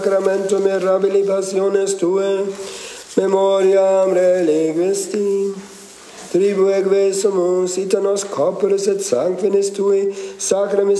Sacramentum mirabili passiones Tue, memoriam reliquisti, tribue quae sumus, ita nos corporis et sanguinis Tui, sacramis